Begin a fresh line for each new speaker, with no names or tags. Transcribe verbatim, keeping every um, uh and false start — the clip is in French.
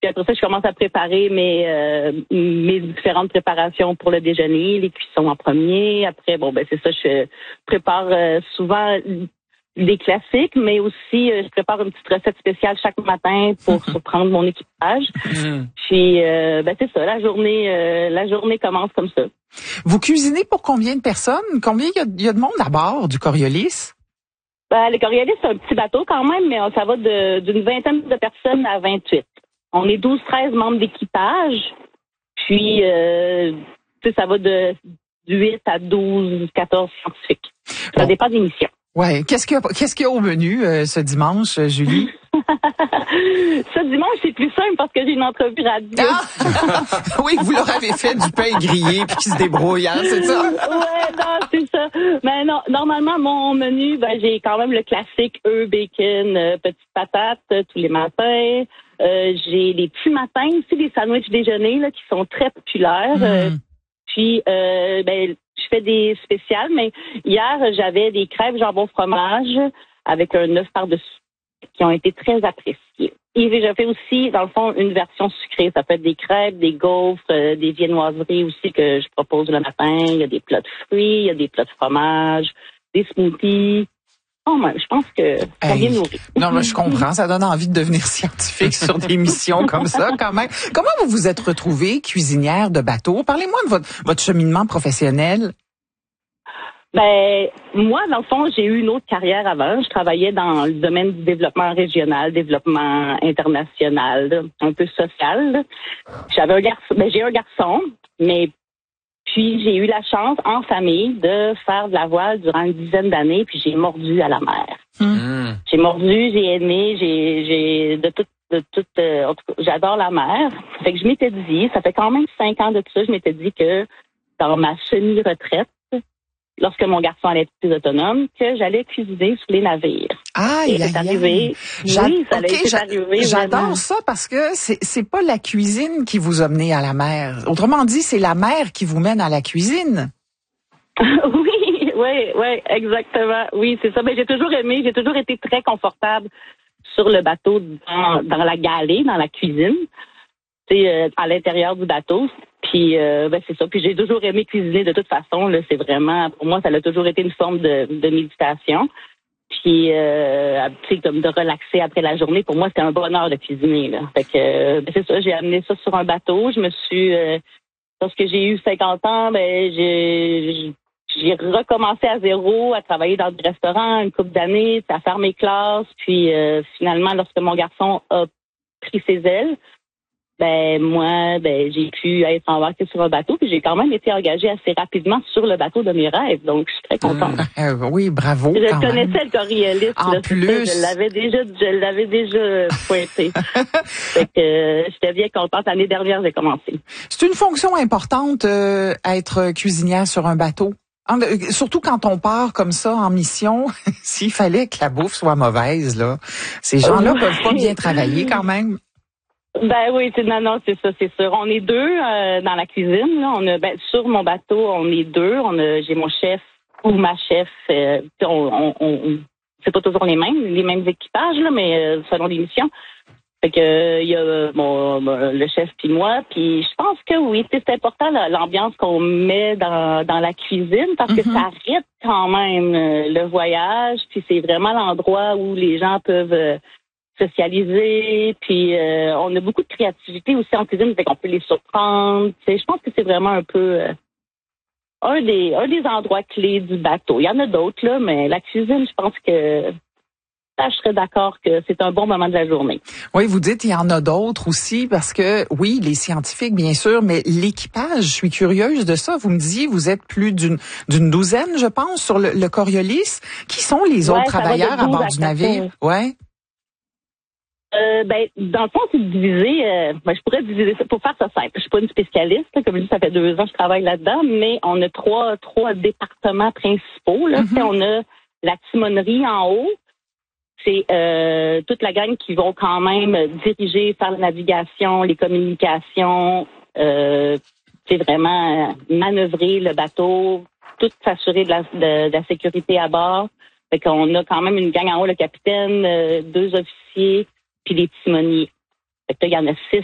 Puis après ça, je commence à préparer mes euh, mes différentes préparations pour le déjeuner, les cuissons en premier. Après, bon, ben c'est ça, je prépare euh, souvent des classiques, mais aussi euh, je prépare une petite recette spéciale chaque matin pour surprendre mon équipage. Puis, euh, ben c'est ça, la journée, euh, la journée commence comme ça.
Vous cuisinez pour combien de personnes? Combien il y a, y a de monde à bord du Coriolis?
Ben, le Coriolis, c'est un petit bateau quand même, mais ça va de, d'une vingtaine de personnes à vingt-huit. On est douze treize membres d'équipage, puis euh, tu sais, ça va de huit à douze, quatorze scientifiques. Ça
bon.
dépend des missions.
Ouais. Qu'est-ce qu'il y a, qu'est-ce qu'il y a au menu euh, ce dimanche, Julie?
Ce dimanche, c'est plus simple parce que j'ai une entrevue radio.
Ah! Oui, vous leur avez fait du pain grillé puis qui se débrouille, hein, c'est ça?
Ouais, non, c'est ça. Mais non, normalement, mon menu, ben, j'ai quand même le classique œufs, bacon, euh, petites patates euh, tous les matins. Euh, j'ai les petits matins aussi, des sandwichs déjeuner là, qui sont très populaires.
Mm.
Euh, puis, euh, ben, je fais des spéciales, mais hier, j'avais des crêpes jambon fromage avec un œuf par-dessus qui ont été très appréciés. Et je fais aussi, dans le fond, une version sucrée. Ça peut être des crêpes, des gaufres, euh, des viennoiseries aussi que je propose le matin. Il y a des plats de fruits, il y a des plats de fromage, des smoothies. Oh, ben, je pense que ça
Hey.
vient nourrir.
Non, mais je comprends. Ça donne envie de devenir scientifique sur des missions comme ça, quand même. Comment vous vous êtes retrouvée cuisinière de bateau? Parlez-moi de votre, votre cheminement professionnel.
Ben, moi, dans le fond, j'ai eu une autre carrière avant. Je travaillais dans le domaine du développement régional, développement international, un peu social. J'avais un garçon, ben, j'ai un garçon, mais puis j'ai eu la chance, en famille, de faire de la voile durant une dizaine d'années, puis j'ai mordu à la mer.
Mmh.
J'ai mordu, j'ai aimé, j'ai, j'ai, de tout, de tout, euh, en tout cas, j'adore la mer. Fait que je m'étais dit, ça fait quand même cinq ans de ça, je m'étais dit que dans ma semi-retraite, lorsque mon garçon allait être plus autonome, que j'allais cuisiner sur les navires.
Aïe,
c'est
aïe,
arrivé.
aïe.
Oui, ça
okay,
allait arrivé.
J'adore
vraiment.
ça parce que c'est c'est pas la cuisine qui vous a mené à la mer. Autrement dit, c'est la mer qui vous mène à la cuisine.
oui, oui, oui, exactement. Oui, c'est ça. Mais j'ai toujours aimé, j'ai toujours été très confortable sur le bateau, dans, dans la galée, dans la cuisine, tu sais, euh, à l'intérieur du bateau. Puis, euh, ben c'est ça. Puis j'ai toujours aimé cuisiner de toute façon. Là, c'est vraiment, pour moi, ça a toujours été une forme de, de méditation. Puis, euh, tu sais, comme de relaxer après la journée. Pour moi, c'était un bonheur de cuisiner. Là. Fait que, ben c'est ça. J'ai amené ça sur un bateau. Je me suis, euh, lorsque j'ai eu cinquante ans, ben j'ai, j'ai recommencé à zéro, à travailler dans des restaurants une couple d'années, à faire mes classes. Puis, euh, finalement, lorsque mon garçon a pris ses ailes, ben moi, ben j'ai pu être embarquée sur un bateau, puis j'ai quand même été engagée assez rapidement sur le bateau de mes rêves, donc je suis très contente.
Mmh, euh, oui, bravo.
Je
quand
connaissais
même.
le Coriolis,
En
là,
plus,
ça, je l'avais déjà, je l'avais déjà pointé. Fait que euh, j'étais bien contente. L'année dernière, j'ai commencé.
C'est une fonction importante, euh, être cuisinière sur un bateau. En, euh, surtout quand on part comme ça en mission, s'il fallait que la bouffe soit mauvaise, là, ces gens-là
Oui.
peuvent pas bien travailler quand même.
Ben oui, c'est, non, non, c'est ça, c'est sûr. On est deux euh, dans la cuisine. Là. On a, ben, sur mon bateau, on est deux. On a, j'ai mon chef ou ma chef. Euh, on, on, on, c'est pas toujours les mêmes, les mêmes équipages, là, mais euh, selon les missions. Fait que il y a bon, le chef puis moi. Puis je pense que oui, c'est important là, l'ambiance qu'on met dans, dans la cuisine parce que
Mm-hmm.
ça rythme quand même euh, le voyage. Puis c'est vraiment l'endroit où les gens peuvent euh, socialiser, puis euh, on a beaucoup de créativité aussi en cuisine, fait qu'on peut les surprendre. Tu sais, je pense que c'est vraiment un peu euh, un des un des endroits clés du bateau. Il y en a d'autres là, mais la cuisine, je pense que ça, je serais d'accord que c'est un bon moment de la journée.
Oui, vous dites il y en a d'autres aussi parce que oui, les scientifiques bien sûr, mais l'équipage, je suis curieuse de ça. Vous me disiez vous êtes plus d'une d'une douzaine, je pense, sur le, le Coriolis. Qui sont les
Ouais,
autres travailleurs à bord du navire? Ouais.
Euh, ben, dans le fond, c'est divisé. Euh, ben, je pourrais diviser ça pour faire ça simple. Je suis pas une spécialiste, là, comme je dis, ça fait deux ans que je travaille là-dedans, mais on a trois trois départements principaux. Là, mm-hmm. On a la timonerie en haut. C'est euh, toute la gang qui vont quand même diriger, faire la navigation, les communications, euh, c'est vraiment manœuvrer le bateau, tout s'assurer de la, de, de la sécurité à bord. Fait qu'on a quand même une gang en haut, le capitaine, euh, deux officiers, puis les timoniers. Fait que là, il y en a six